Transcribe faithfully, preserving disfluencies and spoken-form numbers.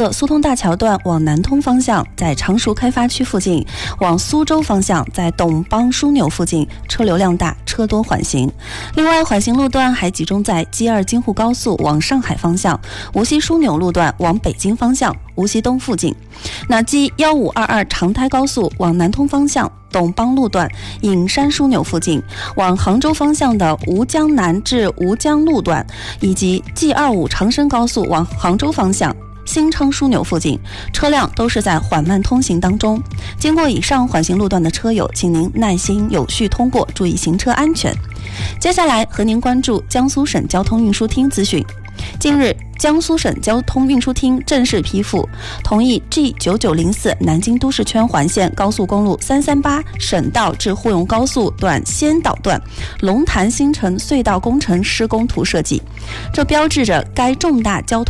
侧苏通大桥段往南通方向，在常熟开发区附近；往苏州方向，在董邦枢纽附近车流量大，车多缓行。另外，缓行路段还集中在 G 二 京沪高速往上海方向、无锡枢纽路段往北京方向、无锡东附近。那 G 一五二二 长台高速往南通方向，董邦路段隐山枢纽附近，往杭州方向的吴江南至吴江路段，以及 G 二五 长深高速往杭州方向新昌枢纽附近，车辆都是在缓慢通行当中。经过以上缓行路段的车友，请您耐心有序通过，注意行车安全。接下来和您关注江苏省交通运输厅资讯。近日，江苏省交通运输厅正式批复同意 G 九九零四 南京都市圈环线高速公路三三八省道至沪蓉高速段先导段龙潭新城隧道工程施工图设计，这标志着该重大交通